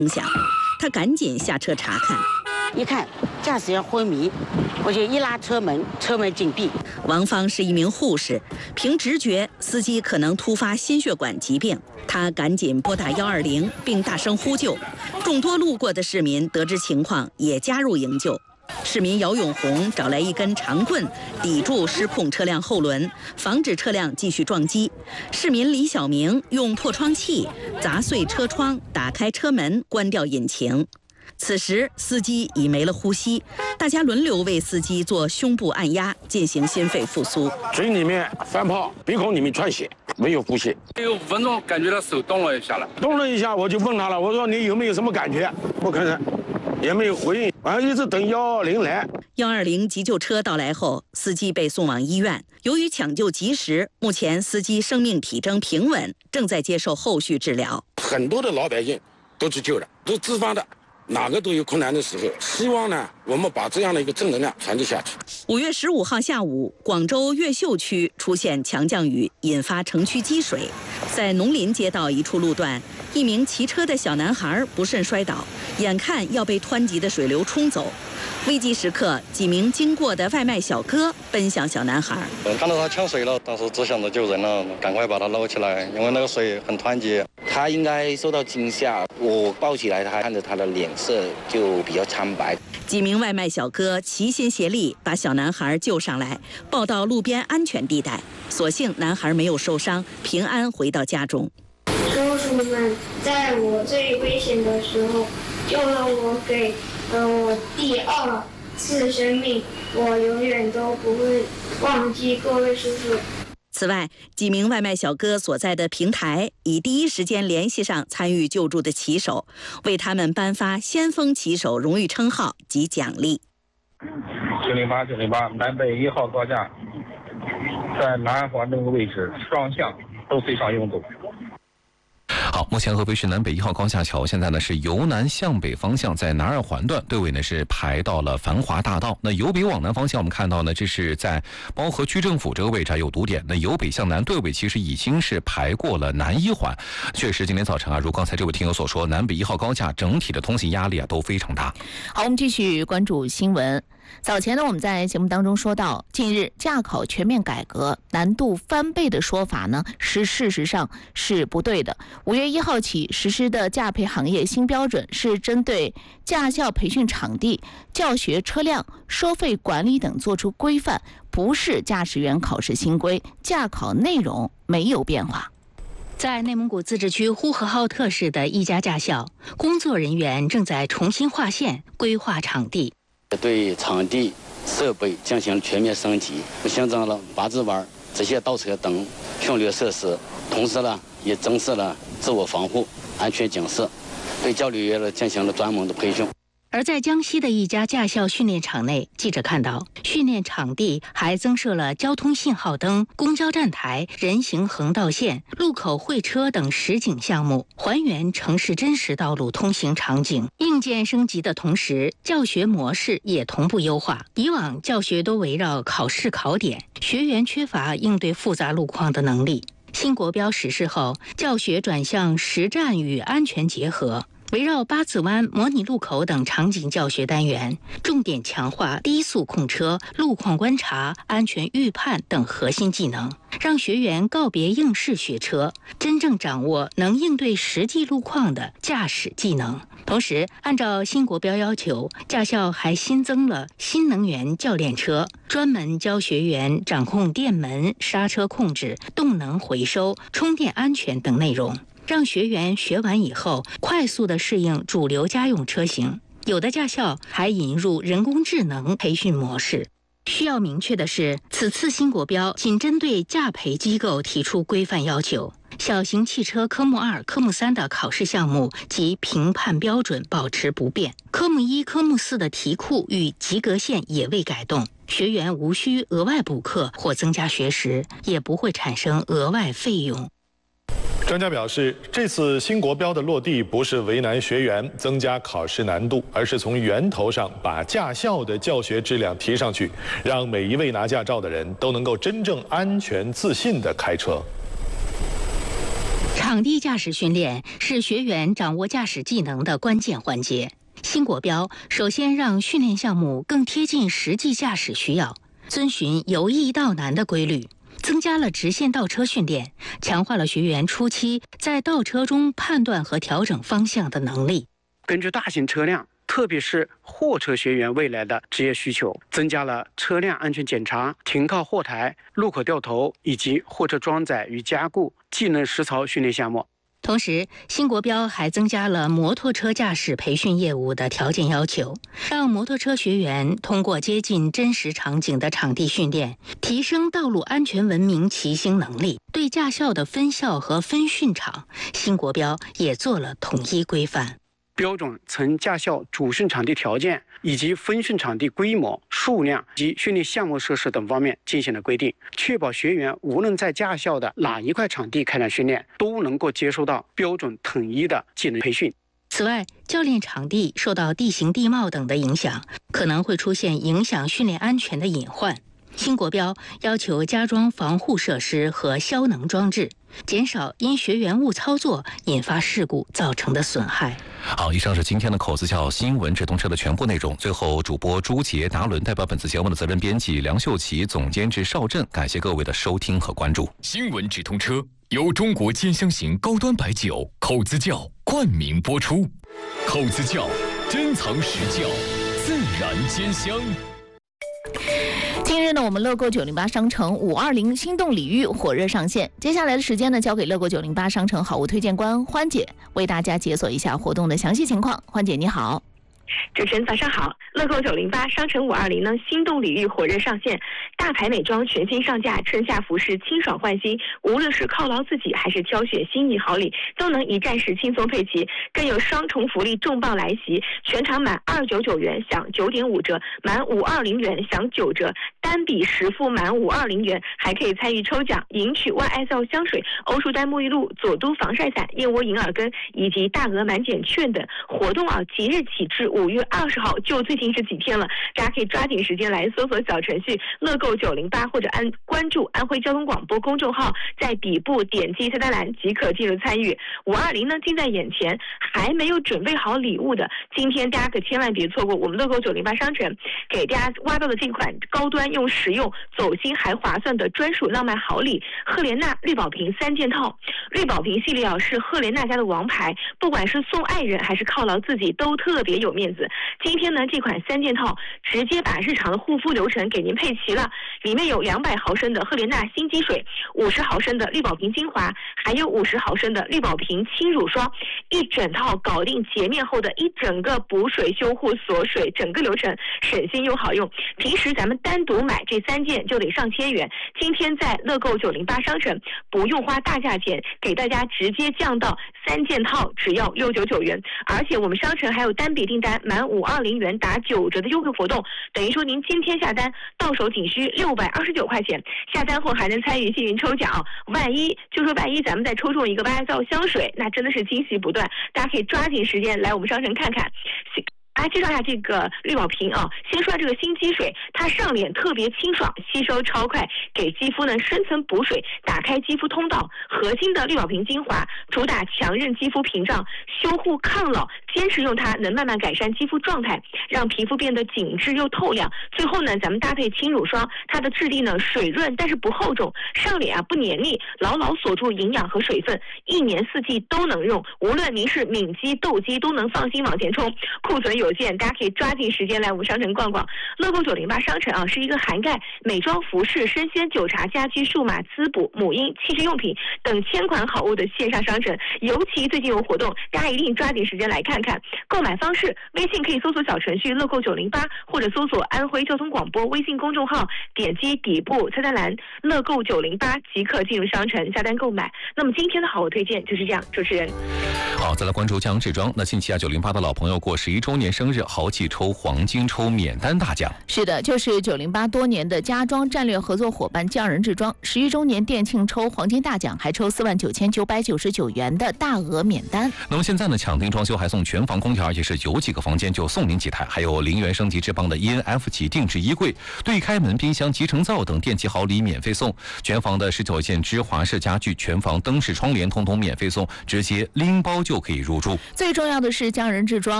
影响，他赶紧下车查看。 一看驾驶员昏迷，我就一拉车门，车门紧闭。 王芳是一名护士，凭直觉司机可能突发心血管疾病，他赶紧拨打120，并大声呼救。众多路过的市民得知情况，也加入营救。市民姚永红找来一根长棍，抵住失控车辆后轮，防止车辆继续撞击。市民李小明用破窗器砸碎车窗，打开车门，关掉引擎。此时司机已没了呼吸，大家轮流为司机做胸部按压，进行心肺复苏。 嘴里面翻泡，鼻孔里面窜血，没有呼吸。 有5分钟，感觉到手动了一下了。 动了一下，我就问他了，我说你有没有什么感觉？不吭声，也没有回应，完了一直等120来。 120急救车到来后，司机被送往医院。由于抢救及时，目前司机生命体征平稳，正在接受后续治疗。 很多的老百姓都去救的，都自发的。哪个都有困难的时候，希望呢，我们把这样的一个正能量传递下去。 5月15号下午，广州越秀区出现强降雨，引发城区积水。在农林街道一处路段，一名骑车的小男孩不慎摔倒，眼看要被湍急的水流冲走。危急时刻，几名经过的外卖小哥奔向小男孩。 看到他抢水了，当时只想着救人了，赶快把他捞起来，因为那个水很湍急。 他应该受到惊吓，我抱起来，他看着他的脸色就比较苍白。 几名外卖小哥齐心协力把小男孩救上来，抱到路边安全地带。所幸男孩没有受伤，平安回到家中。 叔叔们在我最危险的时候救了我，给我第2次生命，我永远都不会忘记各位叔叔。 此外，几名外卖小哥所在的平台已第一时间联系上参与救助的骑手，为他们颁发先锋骑手荣誉称号及奖励。 908南北1号高架，在南二环这个位置，双向都非常拥堵。 好，目前合肥市南北1号高架桥现在呢是由南向北方向，在南二环段队尾呢是排到了繁华大道。那由北往南方向，我们看到呢，这是在包河区政府这个位置有堵点。那由北向南队尾其实已经是排过了南1环。确实，今天早晨啊，如刚才这位听友所说，南北1号高架整体的通行压力啊都非常大。 好，我们继续关注新闻。早前呢，我们在节目当中说到，近日驾考全面改革，难度翻倍的说法呢，事实上是不对的。5月1号起实施的驾培行业新标准是针对驾校培训场地、教学车辆、收费管理等作出规范，不是驾驶员考试新规，驾考内容没有变化。 在内蒙古自治区呼和浩特市的一家驾校，工作人员正在重新划线、规划场地。 对场地设备进行全面升级，新增了8字弯、直线倒车等训练设施，同时呢也增设了自我防护、安全警示，对教练员呢进行了专门的培训。 而在江西的一家驾校训练场内，记者看到训练场地还增设了交通信号灯、公交站台、人行横道线、路口会车等实景项目，还原城市真实道路通行场景。硬件升级的同时，教学模式也同步优化。以往教学都围绕考试考点，学员缺乏应对复杂路况的能力。新国标实施后，教学转向实战与安全结合。围绕八字湾、模拟路口等场景教学单元，重点强化低速控车、路况观察、安全预判等核心技能，让学员告别应试学车，真正掌握能应对实际路况的驾驶技能。同时，按照新国标要求，驾校还新增了新能源教练车，专门教学员掌控电门、刹车控制、动能回收、充电安全等内容，让学员学完以后快速地适应主流家用车型。有的驾校还引入人工智能培训模式。需要明确的是，此次新国标仅针对驾培机构提出规范要求，小型汽车科目2、科目3的考试项目及评判标准保持不变，科目1、科目4的题库与及格线也未改动，学员无需额外补课或增加学时，也不会产生额外费用。 专家表示，这次新国标的落地不是为难学员、增加考试难度，而是从源头上把驾校的教学质量提上去，让每一位拿驾照的人都能够真正安全自信地开车。 场地驾驶训练是学员掌握驾驶技能的关键环节。新国标首先让训练项目更贴近实际驾驶需要，遵循由易到难的规律，增加了直线倒车训练，强化了学员初期在倒车中判断和调整方向的能力。 根据大型车辆，特别是货车学员未来的职业需求，增加了车辆安全检查、停靠货台、路口掉头以及货车装载与加固技能实操训练项目。 同时，新国标还增加了摩托车驾驶培训业务的条件要求，让摩托车学员通过接近真实场景的场地训练，提升道路安全文明骑行能力。对驾校的分校和分训场，新国标也做了统一规范。 标准曾驾校主训场地条件以及分训场地规模、数量及训练项目设施等方面进行了规定，确保学员无论在驾校的哪一块场地开展训练，都能够接受到标准统一的技能培训。 此外，教练场地受到地形地貌等的影响，可能会出现影响训练安全的隐患。新国标要求加装防护设施和消能装置，减少因学员误操作引发事故造成的损害。 好，以上是今天的口子窖新闻直通车的全部内容。最后，主播朱杰、达伦代表本次节目的责任编辑梁秀琪、总监制邵震，感谢各位的收听和关注。 新闻直通车由中国尖香型高端白酒口子窖冠名播出。口子窖，珍藏实窖，自然尖香。 近日呢，我们乐购908商城520心动礼遇火热上线。接下来的时间呢，交给乐购908商城好物推荐官欢姐为大家解锁一下活动的详细情况。欢姐你好。 主持人早上好，乐购908商城520呢，心动礼遇火热上线，大牌美妆全新上架，春夏服饰清爽换新，无论是犒劳自己还是挑选心仪好礼，都能一站式轻松配齐，更有双重福利重磅来袭，全场满299元享9.5折，满520元享9折，单笔实付满520元还可以参与抽奖，赢取YSL 香水、欧舒丹沐浴露、佐都防晒伞、燕窝银耳根以及大额满减券等活动啊，即日起至5月20号，就最近这几天了，大家可以抓紧时间来搜索小程序乐购908，或者关注安徽交通广播公众号，在底部点击菜单栏即可进入参与。520呢近在眼前，还没有准备好礼物的，今天大家可千万别错过我们乐购908商城给大家挖到的这款高端又实用、走心还划算的专属浪漫好礼——赫莲娜绿宝瓶3件套。绿宝瓶系列啊是赫莲娜家的王牌，不管是送爱人还是犒劳自己都特别有面子。今天呢，这款3件套直接把日常的护肤流程给您配齐了，里面有200毫升的赫莲娜新肌水，50毫升的绿宝瓶精华，还有50毫升的绿宝瓶轻乳霜，一整套搞定洁面后的一整个补水、修护、锁水，整个流程省心又好用。平时咱们单独买这3件就得上千元，今天在乐购908商城不用花大价钱，给大家直接降到3件套只要699元，而且我们商城还有单笔订单满520元打9折的优惠活动，等于说您今天下单到手仅需629块钱，下单后还能参与幸运抽奖，万一咱们再抽中一个YSL香水，那真的是惊喜不断，大家可以抓紧时间来我们商城看看。介绍一下这个绿宝瓶啊，先说这个新肌水，它上脸特别清爽，吸收超快，给肌肤呢深层补水，打开肌肤通道。核心的绿宝瓶精华主打强韧肌肤屏障，修护抗老，坚持用它能慢慢改善肌肤状态，让皮肤变得紧致又透亮。最后呢，咱们搭配轻乳霜，它的质地呢水润但是不厚重，上脸啊不黏腻，牢牢锁住营养和水分，1年4季都能用。无论您是敏肌、痘肌，都能放心往前冲。库存有限，大家可以抓紧时间来我们商城逛逛。乐购908商城啊，是一个涵盖美妆、服饰、生鲜、酒茶、家居、数码、滋补、母婴、汽车用品等1000款好物的线上商城。尤其最近有活动，大家一定抓紧时间来看看。购买方式：微信可以搜索小程序乐购908，或者搜索安徽交通广播微信公众号，点击底部菜单栏乐购908即可进入商城下单购买。那么今天的好物推荐就是这样，主持人。 好，再来关注江志庄。那近期啊，908的老朋友过11周年生日，豪气抽黄金抽免单大奖。 是的，就是908多年的家装战略合作伙伴江人志庄11周年店庆抽黄金大奖，还抽49999元的大额免单。 那么现在呢，抢定装修还送全房空调，而且是有几个房间就送您几台，还有0元升级至邦的 ENF 级定制衣柜、对开门、冰箱、集成灶等电器好礼免费送，全房的19件芝华士家具、全房灯饰窗帘通通免费送，直接拎包就可以入住。 最重要的是家人置装